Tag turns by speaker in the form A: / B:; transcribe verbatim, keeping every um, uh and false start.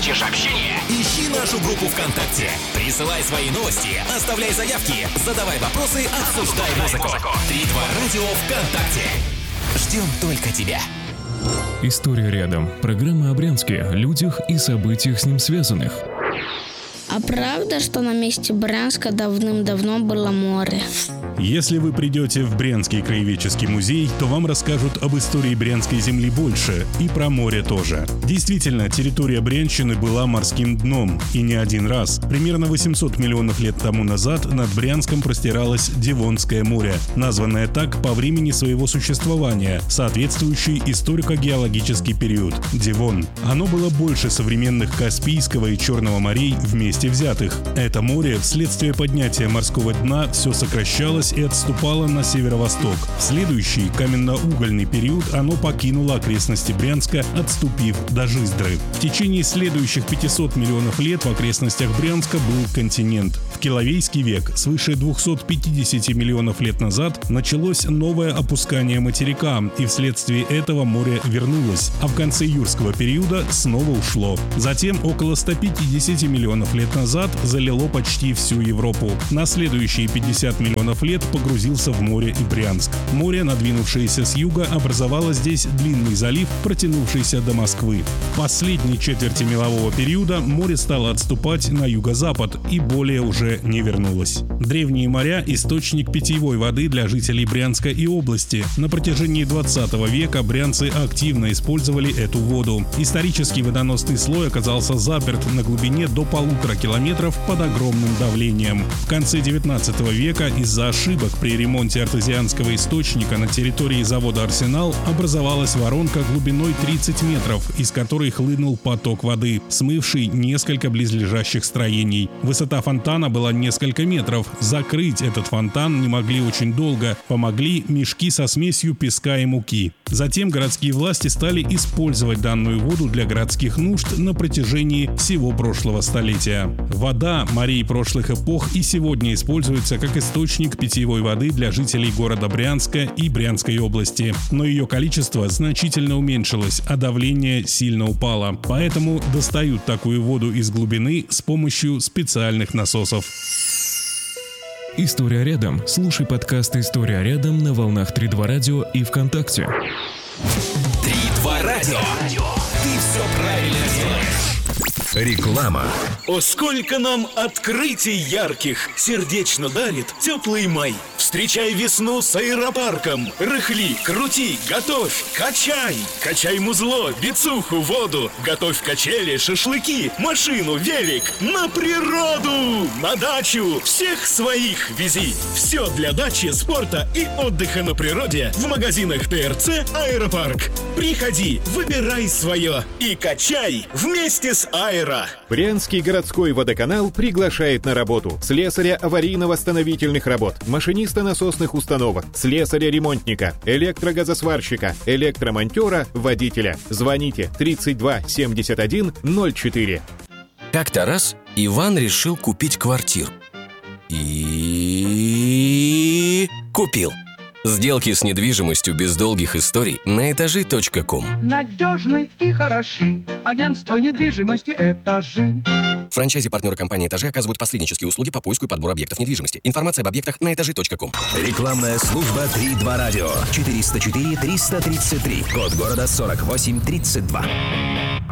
A: Хочешь общения? Ищи нашу группу ВКонтакте. Присылай свои новости, оставляй заявки, задавай вопросы, обсуждай музыку. три два радио ВКонтакте. Ждем только тебя.
B: История рядом. Программа о Брянске, людях и событиях с ним связанных.
C: А правда, что на месте Брянска давным-давно было море?
D: Если вы придете в Брянский краеведческий музей, то вам расскажут об истории Брянской земли больше и про море тоже. Действительно, территория Брянщины была морским дном, и не один раз. Примерно восемьсот миллионов лет тому назад над Брянском простиралось Девонское море, названное так по времени своего существования, соответствующий историко-геологический период – Девон. Оно было больше современных Каспийского и Черного морей вместе взятых. Это море вследствие поднятия морского дна все сокращалось и отступало на северо-восток. В следующий каменно-угольный период оно покинуло окрестности Брянска, отступив до Жиздры. В течение следующих пятисот миллионов лет в окрестностях Брянска был континент. В Киловейский век, свыше двухсот пятидесяти миллионов лет назад, началось новое опускание материка, и вследствие этого море вернулось, а в конце юрского периода снова ушло. Затем, около ста пятидесяти миллионов лет назад, залило почти всю Европу. На следующие пятьдесят миллионов лет погрузился в море и Брянск. Море, надвинувшееся с юга, образовало здесь длинный залив, протянувшийся до Москвы. В последней четверти мелового периода море стало отступать на юго-запад и более уже не вернулось. Древние моря – источник питьевой воды для жителей Брянска и области. На протяжении двадцатого века брянцы активно использовали эту воду. Исторический водоносный слой оказался заперт на глубине до полутора километров под огромным давлением. В конце девятнадцатого века из-за ошибок при ремонте артезианского источника на территории завода «Арсенал» образовалась воронка глубиной тридцать метров, из которой хлынул поток воды, смывший несколько близлежащих строений. Высота фонтана была несколько метров. Закрыть этот фонтан не могли очень долго. Помогли мешки со смесью песка и муки. Затем городские власти стали использовать данную воду для городских нужд на протяжении всего прошлого столетия. Вода морей прошлых эпох и сегодня используется как источник питьевой воды для жителей города Брянска и Брянской области. Но ее количество значительно уменьшилось, а давление сильно упало. Поэтому достают такую воду из глубины с помощью специальных насосов.
B: История рядом. Слушай подкаст «История рядом» на волнах три два радио и ВКонтакте.
A: три два радио. Ты все правильно делаешь. Реклама.
E: О, сколько нам открытий ярких сердечно дарит теплый май. Встречай весну с аэропарком. Рыхли, крути, готовь, качай. Качай музло, бицуху, воду. Готовь качели, шашлыки, машину, велик. На природу, на дачу. Всех своих вези. Все для дачи, спорта и отдыха на природе в магазинах ТРЦ «Аэропарк». Приходи, выбирай свое и качай вместе с Аэро.
F: Брянский городской водоканал приглашает на работу слесаря аварийно-восстановительных работ, машиниста насосных установок, слесаря-ремонтника, электрогазосварщика, электромонтера, водителя. Звоните тридцать два семьдесят один ноль четыре.
A: Как-то раз Иван решил купить квартиру. И купил. Сделки с недвижимостью без долгих историй на этажи точка ком.
G: Надежный и хороший. Агентство недвижимости «Этажи».
A: Франчайзи-партнеры компании «Этажи» оказывают посреднические услуги по поиску и подбору объектов недвижимости. Информация об объектах на этажи точка ком.
H: Рекламная служба три два радио. четыреста четыре триста тридцать три. Код города сорок восемь тридцать два.